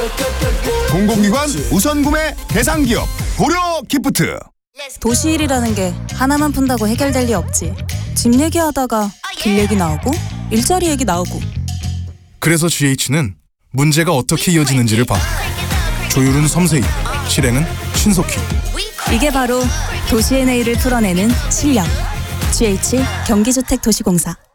공공기관 우선구매 대상기업 고려기프트. 도시일이라는 게 하나만 푼다고 해결될 리 없지. 집 얘기하다가 길 얘기 나오고 일자리 얘기 나오고. 그래서 GH는 문제가 어떻게 이어지는지를 봐. 조율은 섬세히, 실행은 신속히. 이게 바로 도시의 내일을 풀어내는 실력. GH 경기주택도시공사.